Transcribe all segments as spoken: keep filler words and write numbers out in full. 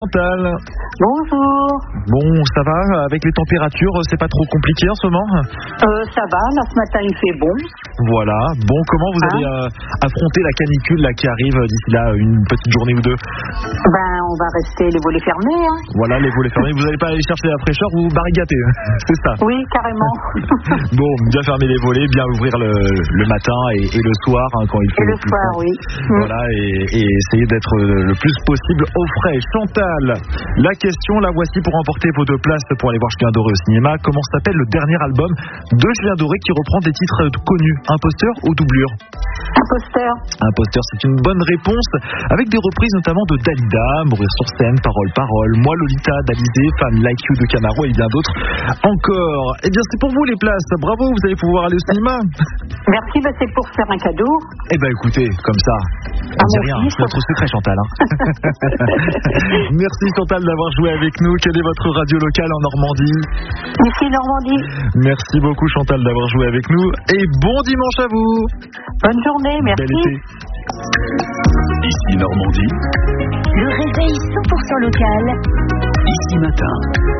Chantal. Bonjour. Bon, ça va avec les températures, c'est pas trop compliqué en ce moment? Euh, ça va, là ce matin il fait bon. Voilà. Bon, comment vous Hein allez euh, affronter la canicule là, qui arrive d'ici là, une petite journée ou deux? Ben, on va rester les volets fermés. Hein. Voilà, les volets fermés. Vous n'allez pas aller chercher la fraîcheur, vous vous barricadez, c'est ça? Oui, carrément. Bon, bien fermer les volets, bien ouvrir le, le matin et, et le soir hein, quand il fait Et le plus soir, froid. oui. Voilà, et, et essayer d'être le plus possible au frais. Chantal, la question, la voici pour emporter vos deux places pour aller voir Julien Doré au cinéma. Comment s'appelle le dernier album de Julien Doré qui reprend des titres connus? Imposteur ou doublure? Imposteur. Imposteur, c'est une bonne réponse, avec des reprises notamment de Dalida, Mourir sur scène, Parole, Parole, Moi Lolita, d'Alizé, Femme Like You de Camaro et bien d'autres encore. Eh bien, c'est pour vous les places. Bravo, vous allez pouvoir aller au cinéma. Merci, ben, c'est pour faire un cadeau. Eh ben, écoutez, comme ça, on Ah, dit mon rien. fils. C'est notre secret, Chantal. Hein. Merci Chantal d'avoir joué avec nous. Quelle est votre radio locale en Normandie? Ici Normandie. Merci beaucoup Chantal d'avoir joué avec nous. Et bon dimanche à vous. Bonne journée, merci. Bel été. Ici Normandie, Le réveil cent pour cent local. ici matin.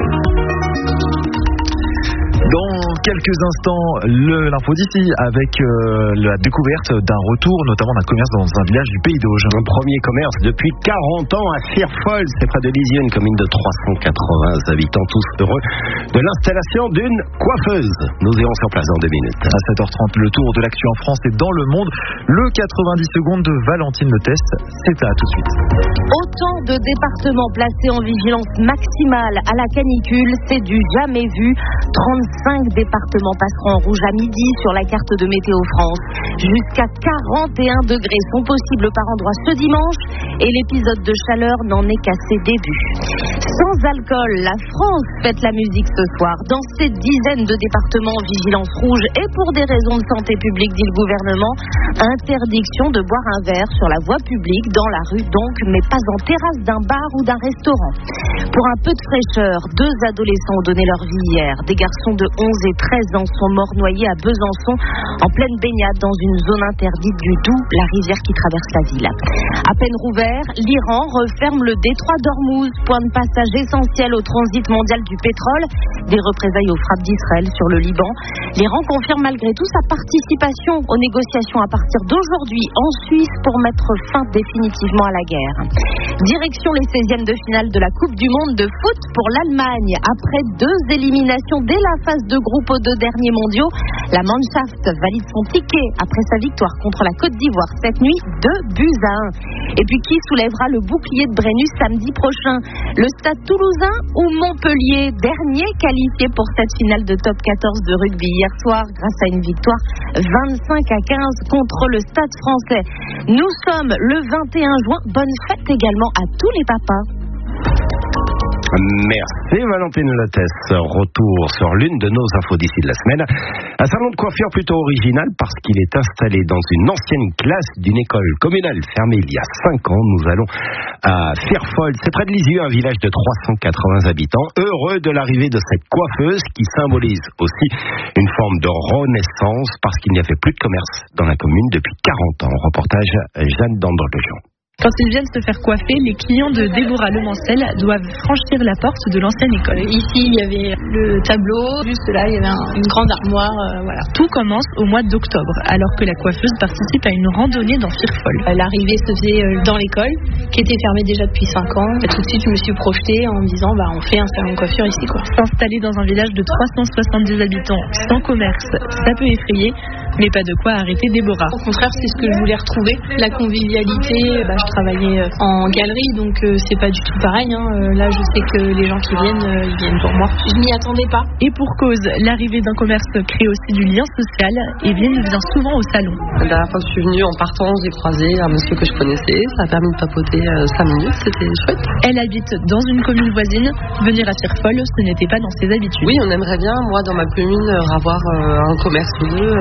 Dans quelques instants, le- l'info d'ici avec euh, la découverte d'un retour, notamment d'un commerce dans un village du Pays d'Auge. Un premier commerce depuis quarante ans à Firfol, c'est près de Lisieux, une commune de trois cent quatre-vingts habitants, tous heureux de l'installation d'une coiffeuse. Nous irons sur place dans deux minutes. À sept heures trente, le tour de l'actu en France et dans le monde. Le quatre-vingt-dix secondes de Valentine Le Test, c'est là tout de suite. Autant de départements placés en vigilance maximale à la canicule, c'est du jamais vu. trente-cinq départements passeront en rouge à midi sur la carte de Météo France. Jusqu'à quarante et un degrés sont possibles par endroit ce dimanche et l'épisode de chaleur n'en est qu'à ses débuts. Sans alcool, la France fête la musique ce soir. Dans ces dizaines de départements en vigilance rouge et pour des raisons de santé publique, dit le gouvernement, interdiction de boire un verre sur la voie publique, dans la rue donc, mais pas en terrasse d'un bar ou d'un restaurant. Pour un peu de fraîcheur, deux adolescents ont donné leur vie hier. Des garçons de onze et treize ans sont morts noyés à Besançon en pleine baignade dans une zone interdite du Doubs, la rivière qui traverse la ville. À peine rouvert, l'Iran referme le détroit d'Ormuz, point de passage essentiel au transit mondial du pétrole. Des représailles aux frappes d'Israël sur le Liban. L'Iran confirme malgré tout sa participation aux négociations à partir d'aujourd'hui en Suisse pour mettre fin définitivement à la guerre. Direction les seizièmes de finale de la Coupe du Monde de foot pour l'Allemagne. Après deux éliminations dès la phase de groupe aux deux derniers mondiaux, la Mannschaft valide son ticket après sa victoire contre la Côte d'Ivoire cette nuit, deux buts à un. Et puis qui soulèvera le bouclier de Brennus samedi prochain? Le Stade Toulousain ou Montpellier, dernier qualifié pour cette finale de top quatorze de rugby hier soir grâce à une victoire vingt-cinq à quinze contre le Stade Français. Nous sommes le vingt et un juin. Bonne fête également à tous les papas. Merci Valentine Lotès. Retour sur l'une de nos infos d'ici de la semaine. Un salon de coiffure plutôt original parce qu'il est installé dans une ancienne classe d'une école communale fermée il y a cinq ans. Nous allons à Firfol, c'est près de Lisieux, un village de trois cent quatre-vingts habitants. Heureux de l'arrivée de cette coiffeuse qui symbolise aussi une forme de renaissance parce qu'il n'y avait plus de commerce dans la commune depuis quarante ans. Reportage Jeanne Dandre-Lejean. Quand ils viennent se faire coiffer, les clients de Déborah Lemancel doivent franchir la porte de l'ancienne école. Ici, il y avait le tableau, juste là, il y avait un, une grande armoire, euh, voilà. Tout commence au mois d'octobre, alors que la coiffeuse participe à une randonnée dans Firfol. L'arrivée se faisait euh, dans l'école, qui était fermée déjà depuis cinq ans. Et tout de suite, je me suis projetée en me disant, bah, on fait un salon de coiffure ici, quoi. S'installer dans un village de trois cent soixante-dix habitants, sans commerce, ça peut effrayer, mais pas de quoi arrêter Déborah. Au contraire, c'est ce que je voulais retrouver. La convivialité, bah, je travaillais en galerie, donc euh, c'est pas du tout pareil. Hein. Euh, là, je sais que les gens qui viennent, euh, ils viennent pour moi. Je m'y attendais pas. Et pour cause, l'arrivée d'un commerce crée aussi du lien social. Evelyne vient souvent au salon. La dernière fois que je suis venue en partant, j'ai croisé un monsieur que je connaissais. Ça a permis de papoter euh, cinq minutes, c'était chouette. Elle habite dans une commune voisine. Venir à Firfol, ce n'était pas dans ses habitudes. Oui, on aimerait bien, moi, dans ma commune, avoir euh, un commerce ou deux, euh,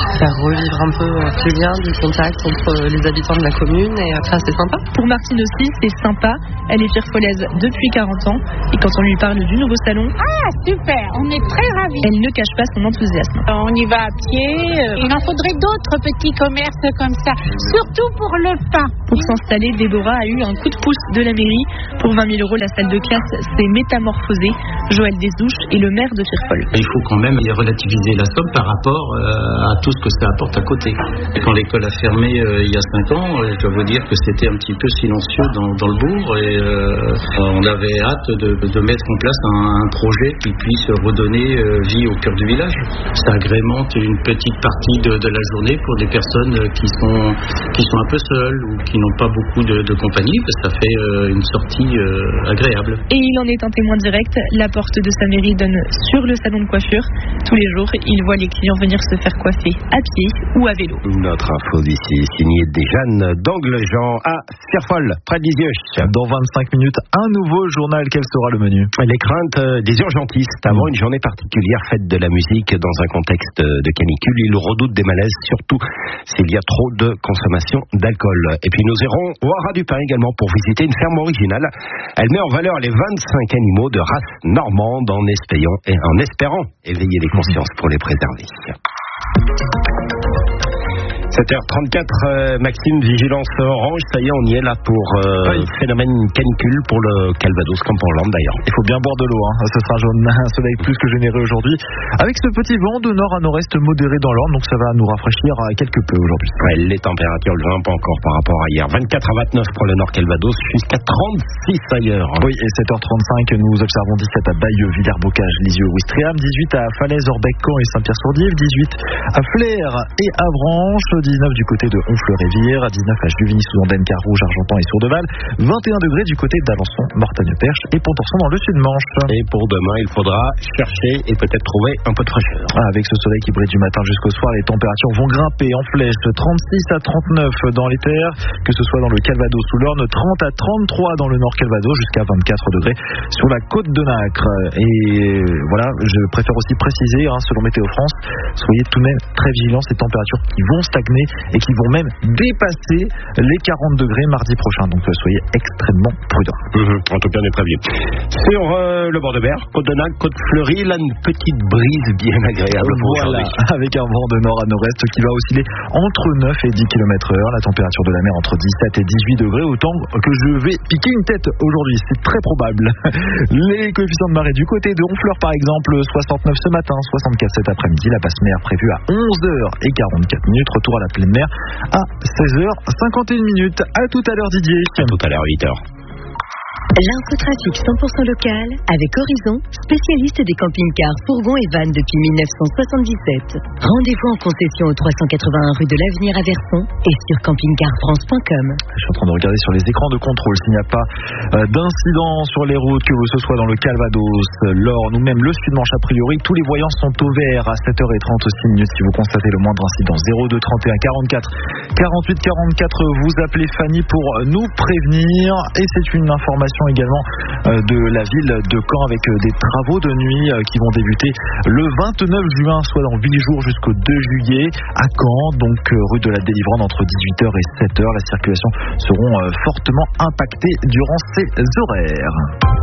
faire revivre un peu du lien, du contact entre les habitants de la commune et ça c'est sympa. Pour Martine aussi, c'est sympa. Elle est firfolaise depuis quarante ans et quand on lui parle du nouveau salon, ah super, on est très ravis. Elle ne cache pas son enthousiasme. On y va à pied. Il en faudrait d'autres petits commerces comme ça, surtout pour le pain. Pour s'installer, Déborah a eu un coup de pouce de la mairie. Pour vingt mille euros, la salle de classe s'est métamorphosée. Joël Desouches est le maire de Firfol. Il faut quand même relativiser la somme par rapport euh, à tout ce que ça apporte à côté. Et quand l'école a fermé euh, il y a cinq ans, euh, je dois vous dire que c'était un petit peu silencieux dans, dans le bourg et euh, on avait hâte de, de mettre en place un, un projet qui puisse redonner euh, vie au cœur du village. Ça agrémente une petite partie de, de la journée pour des personnes qui sont, qui sont un peu seules ou qui n'ont pas beaucoup de, de compagnie, parce que ça fait euh, une sortie euh, agréable. Et il en est un témoin direct. La porte de sa mairie donne sur le salon de coiffure. Tous les jours, il voit les clients venir se faire coiffer à pied ou à vélo. Notre info d'ici, signée des Jeanne d'Anglejean à Firfol, près de Lisieux. Dans vingt-cinq minutes, un nouveau journal. Quel sera le menu? Les craintes des urgentistes avant une journée particulière faite de la musique dans un contexte de canicule. Ils redoutent des malaises, surtout s'il y a trop de consommation d'alcool. Et puis nous irons au Haras du Pin également pour visiter une ferme originale. Elle met en valeur les vingt-cinq animaux de race normande en espérant, et en espérant éveiller les consciences pour les préserver. sept heures trente-quatre, euh, Maxime, vigilance orange, ça y est, on y est là pour euh, oui. Phénomène canicule pour le Calvados comme pour l'Orne d'ailleurs. Il faut bien boire de l'eau, hein. Ce sera jaune, un soleil plus que généreux aujourd'hui, avec ce petit vent de nord à nord-est modéré dans l'Orne, donc ça va nous rafraîchir quelque peu aujourd'hui. Ouais, les températures grimpent encore par rapport à hier, vingt-quatre à vingt-neuf pour le nord Calvados, jusqu'à trente-six ailleurs. Oui, et sept heures trente-cinq, nous observons dix-sept à Bayeux, Villers-Bocage, Lisieux, Ouistreham, dix-huit à Falaise, Orbec, Caen et Saint-Pierre-sur-Dive, dix-huit à Flers et Avranches, dix-neuf du côté de Honfleur-et-Vire, dix-neuf à Juvigny-sous-Andaine, Carouge, Argentan et Sourdeval, vingt et un degrés du côté d'Alençon, Mortagne-Perche et Pontorson dans le sud-Manche. Et pour demain, il faudra chercher et peut-être trouver un peu de fraîcheur. Ah, avec ce soleil qui brille du matin jusqu'au soir, les températures vont grimper en flèche, trente-six à trente-neuf dans les terres, que ce soit dans le Calvados ou l'Orne, trente à trente-trois dans le nord Calvados, jusqu'à vingt-quatre degrés sur la côte de Nacre. Et voilà, je préfère aussi préciser, hein, selon Météo France, soyez tout de même très vigilants, ces températures qui vont stagner et qui vont même dépasser les quarante degrés mardi prochain. Donc soyez extrêmement prudents. Mmh, en tout cas, on est prévenus. Sur euh, le bord de mer, côte de Nacre, côte fleurie, là, une petite brise bien agréable pour voilà, aujourd'hui. Avec un vent de nord à nord-est qui va osciller entre neuf et dix kilomètres heure. La température de la mer entre dix-sept et dix-huit degrés, autant que je vais piquer une tête aujourd'hui. C'est très probable. Les coefficients de marée du côté de Honfleur, par exemple, soixante-neuf ce matin, soixante-quatre cet après-midi. La basse mer prévue à onze heures quarante-quatre minutes. Retour à la pleine mer à seize heures cinquante et une minutes. À tout à l'heure, Didier. À tout à l'heure, huit heures. L'infotrafic cent pour cent local avec Horizon, spécialiste des camping-cars, fourgons et vannes depuis mille neuf cent soixante-dix-sept. Rendez-vous en concession au trois cent quatre-vingt-un rue de l'Avenir à Verson et sur camping car france point com. Je suis en train de regarder sur les écrans de contrôle s'il n'y a pas euh, d'incident sur les routes, que ce soit dans le Calvados, l'Orne ou même le Sud-Manche. A priori, tous les voyants sont au vert à sept heures trente-six minutes. Si vous constatez le moindre incident, zéro deux trente et un quarante-quatre quarante-huit quarante-quatre, vous appelez Fanny pour nous prévenir. Et c'est une information également euh, de la ville de Caen avec euh, des travaux de nuit euh, qui vont débuter le vingt-neuf juin, soit dans huit jours jusqu'au deux juillet à Caen, donc euh, rue de la Délivrande entre dix-huit heures et sept heures. La circulation seront euh, fortement impactées durant ces horaires.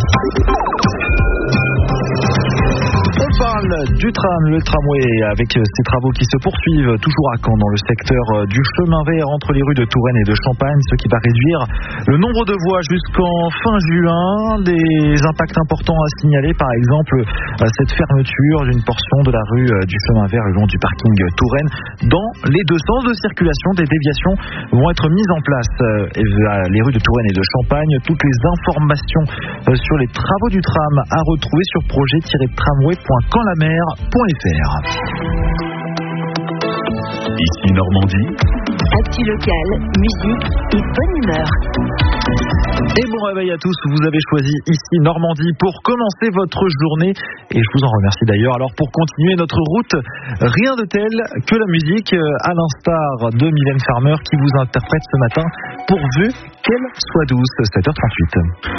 On parle du tram, le tramway, avec ces travaux qui se poursuivent toujours à Caen dans le secteur du chemin vert entre les rues de Touraine et de Champagne, ce qui va réduire le nombre de voies jusqu'en fin juin. Des impacts importants à signaler, par exemple cette fermeture d'une portion de la rue du chemin vert le long du parking Touraine. Dans les deux sens de circulation, des déviations vont être mises en place. Les rues de Touraine et de Champagne, toutes les informations sur les travaux du tram à retrouver sur projet tiret tramway point quand la mer point f r. Ici Normandie. Actu locale, musique et bonne humeur. Et bon réveil à tous, vous avez choisi Ici Normandie pour commencer votre journée et je vous en remercie d'ailleurs. Alors pour continuer notre route, rien de tel que la musique, à l'instar de Mylène Farmer qui vous interprète ce matin Pourvu qu'elle soit douce, sept heures trente-huit.